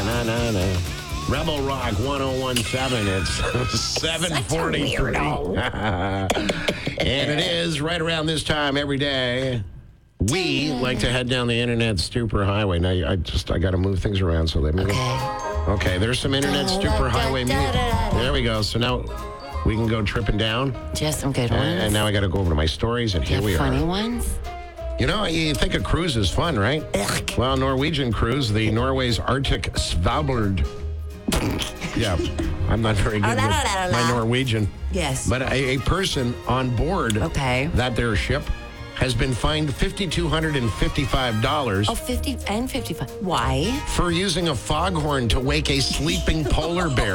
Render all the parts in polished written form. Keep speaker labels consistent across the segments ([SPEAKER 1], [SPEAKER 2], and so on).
[SPEAKER 1] Na-na-na-na. Rebel Rock 1017. It's 7:43. And it is right around this time every day. We like to head down the internet super highway. Now, I got to move things around, so let me go. Okay, there's some internet super highway music. There we go. So now we can go tripping down.
[SPEAKER 2] Just some good ones.
[SPEAKER 1] And now I got to go over to my stories, and here we are.
[SPEAKER 2] Funny ones?
[SPEAKER 1] You know, you think a cruise is fun, right?
[SPEAKER 2] Ugh.
[SPEAKER 1] Well, Norwegian cruise, the Norway's Arctic Svalbard. Yeah, I'm not very good with my Norwegian.
[SPEAKER 2] Yes.
[SPEAKER 1] But a person on board that their ship has been fined $5,255.
[SPEAKER 2] Oh, 50 and 55. Why?
[SPEAKER 1] For using a foghorn to wake a sleeping polar bear.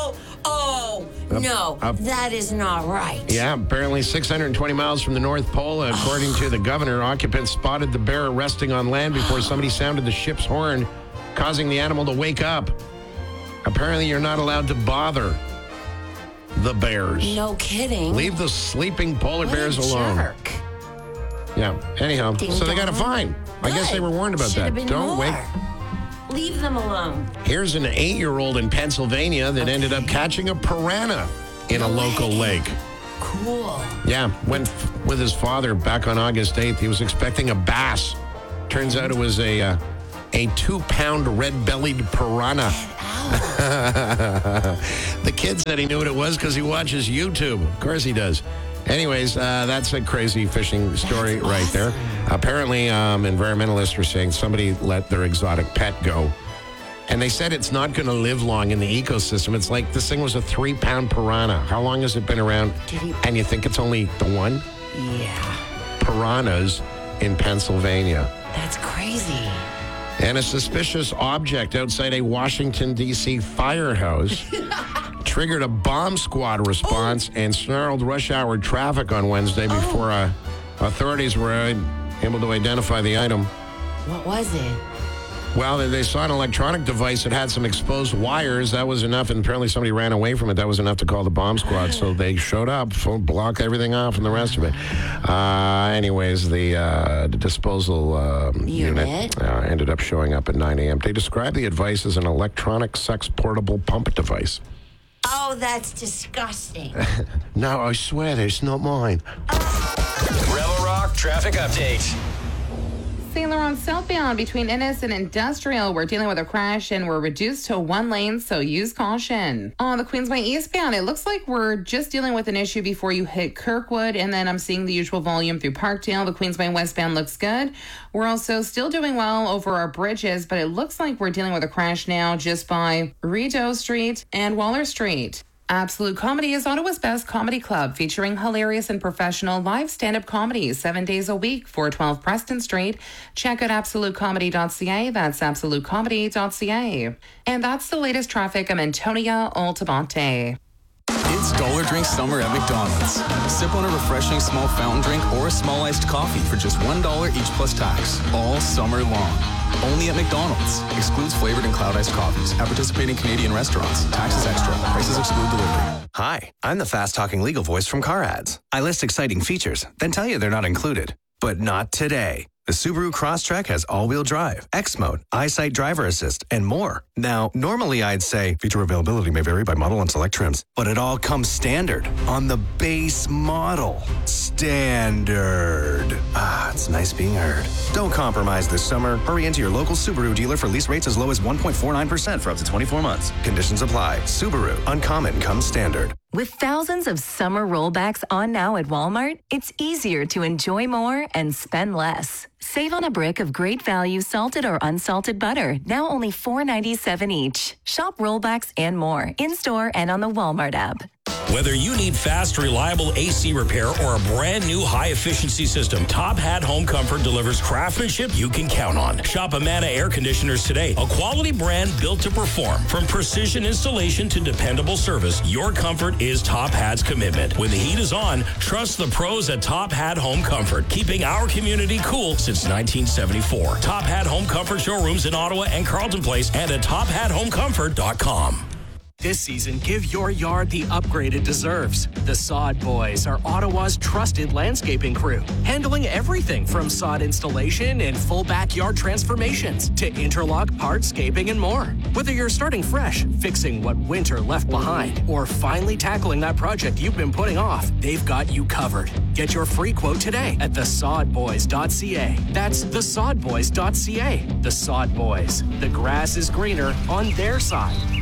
[SPEAKER 2] No, that is not right.
[SPEAKER 1] Yeah, apparently 620 miles from the North Pole. According to the governor, occupants spotted the bear resting on land before somebody sounded the ship's horn, causing the animal to wake up. Apparently, you're not allowed to bother the bears.
[SPEAKER 2] No kidding.
[SPEAKER 1] Leave the sleeping polar bears alone.
[SPEAKER 2] Jerk.
[SPEAKER 1] Yeah. Anyhow, so they got a fine. I guess they were warned about that. Don't wake.
[SPEAKER 2] Leave them alone.
[SPEAKER 1] Here's an 8-year-old in Pennsylvania that ended up catching a piranha in a local lake.
[SPEAKER 2] Cool.
[SPEAKER 1] Yeah, went with his father back on August 8th. He was expecting a bass. Turns out it was a 2-pound red-bellied piranha. The kid said he knew what it was because he watches YouTube. Of course he does. Anyways, that's a crazy fishing story right there. Apparently, environmentalists are saying somebody let their exotic pet go. And they said it's not going to live long in the ecosystem. It's like this thing was a 3-pound piranha. How long has it been around? And you think it's only the one?
[SPEAKER 2] Yeah.
[SPEAKER 1] Piranhas in Pennsylvania.
[SPEAKER 2] That's crazy.
[SPEAKER 1] And a suspicious object outside a Washington, D.C. firehouse triggered a bomb squad response and snarled rush hour traffic on Wednesday before authorities were able to identify the item.
[SPEAKER 2] What was it?
[SPEAKER 1] Well, they saw an electronic device that had some exposed wires. That was enough, and apparently somebody ran away from it. That was enough to call the bomb squad. So they showed up, blocked everything off, and the rest of it. Anyways, the disposal unit ended up showing up at 9 a.m. They described the device as an electronic sex portable pump device.
[SPEAKER 2] Oh, that's disgusting.
[SPEAKER 1] No, I swear, it's not mine.
[SPEAKER 3] Rebel Rock Traffic Update.
[SPEAKER 4] St. Laurent southbound between Innis and Industrial, we're dealing with a crash and we're reduced to 1 lane, so use caution. On the Queensway eastbound, it looks like we're just dealing with an issue before you hit Kirkwood, and then I'm seeing the usual volume through Parkdale. The Queensway westbound looks good. We're also still doing well over our bridges, but it looks like we're dealing with a crash now just by Rideau Street and Waller Street. Absolute Comedy is Ottawa's best comedy club, featuring hilarious and professional live stand-up comedy 7 days a week, 412 Preston Street. Check out absolutecomedy.ca. That's absolutecomedy.ca. And that's the latest traffic. I'm Antonia Altabante.
[SPEAKER 5] It's Dollar Drink Summer at McDonald's. Sip on a refreshing small fountain drink or a small iced coffee for just $1 each plus tax, all summer long. Only at McDonald's. Excludes flavored and cloud iced coffees at participating Canadian restaurants. Taxes extra. Prices exclude delivery.
[SPEAKER 6] Hi, I'm the fast-talking legal voice from Car Ads. I list exciting features, then tell you they're not included. But not today. The Subaru Crosstrek has all-wheel drive, X-Mode, EyeSight driver assist, and more. Now, normally I'd say feature availability may vary by model and select trims, but it all comes standard on the base model. Standard. Ah, it's nice being heard. Don't compromise this summer. Hurry into your local Subaru dealer for lease rates as low as 1.49% for up to 24 months. Conditions apply. Subaru. Uncommon comes standard.
[SPEAKER 7] With thousands of summer rollbacks on now at Walmart, it's easier to enjoy more and spend less. Save on a brick of great value salted or unsalted butter, now only $4.97 each. Shop rollbacks and more, in-store and on the Walmart app.
[SPEAKER 3] Whether you need fast, reliable AC repair or a brand new high-efficiency system, Top Hat Home Comfort delivers craftsmanship you can count on. Shop Amana Air Conditioners today, a quality brand built to perform. From precision installation to dependable service, your comfort is Top Hat's commitment. When the heat is on, trust the pros at Top Hat Home Comfort, keeping our community cool since 1974. Top Hat Home Comfort showrooms in Ottawa and Carleton Place and at tophathomecomfort.com.
[SPEAKER 8] This season, give your yard the upgrade it deserves. The Sod Boys are Ottawa's trusted landscaping crew, handling everything from sod installation and full backyard transformations to interlock, hardscaping, and more. Whether you're starting fresh, fixing what winter left behind, or finally tackling that project you've been putting off, they've got you covered. Get your free quote today at thesodboys.ca. That's thesodboys.ca. The Sod Boys. The grass is greener on their side.